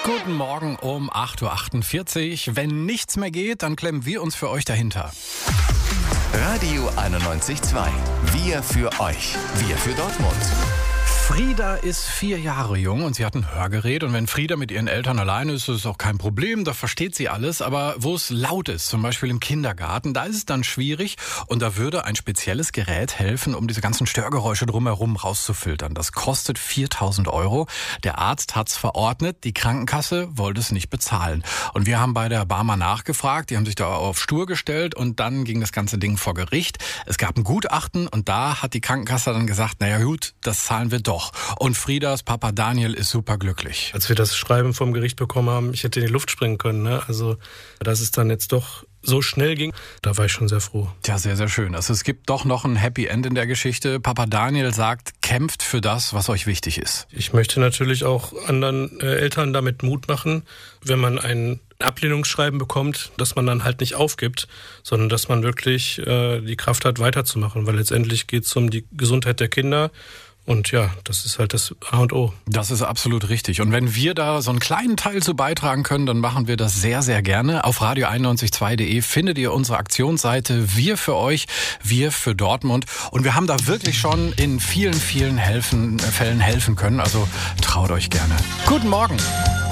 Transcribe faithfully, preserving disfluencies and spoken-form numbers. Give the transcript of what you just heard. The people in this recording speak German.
Guten Morgen um acht Uhr achtundvierzig. Wenn nichts mehr geht, dann klemmen wir uns für euch dahinter. Radio einundneunzig Komma zwei. Wir für euch. Wir für Dortmund. Frieda ist vier Jahre jung und sie hat ein Hörgerät. Und wenn Frieda mit ihren Eltern alleine ist, ist es auch kein Problem. Da versteht sie alles. Aber wo es laut ist, zum Beispiel im Kindergarten, da ist es dann schwierig. Und da würde ein spezielles Gerät helfen, um diese ganzen Störgeräusche drumherum rauszufiltern. Das kostet viertausend Euro. Der Arzt hat's verordnet. Die Krankenkasse wollte es nicht bezahlen. Und wir haben bei der Barmer nachgefragt. Die haben sich da auf stur gestellt. Und dann ging das ganze Ding vor Gericht. Es gab ein Gutachten. Und da hat die Krankenkasse dann gesagt, naja gut, das zahlen wir doch. Und Friedas Papa Daniel ist superglücklich. Als wir das Schreiben vom Gericht bekommen haben, ich hätte in die Luft springen können. Ne? Also, dass es dann jetzt doch so schnell ging, da war ich schon sehr froh. Ja, sehr, sehr schön. Also es gibt doch noch ein Happy End in der Geschichte. Papa Daniel sagt, kämpft für das, was euch wichtig ist. Ich möchte natürlich auch anderen äh, Eltern damit Mut machen, wenn man ein Ablehnungsschreiben bekommt, dass man dann halt nicht aufgibt, sondern dass man wirklich äh, die Kraft hat, weiterzumachen. Weil letztendlich geht es um die Gesundheit der Kinder. Und ja, das ist halt das A und O. Das ist absolut richtig. Und wenn wir da so einen kleinen Teil zu beitragen können, dann machen wir das sehr, sehr gerne. Auf radio einundneunzig Komma zwei Punkt de findet ihr unsere Aktionsseite Wir für euch, Wir für Dortmund. Und wir haben da wirklich schon in vielen, vielen helfen, Fällen helfen können. Also traut euch gerne. Guten Morgen.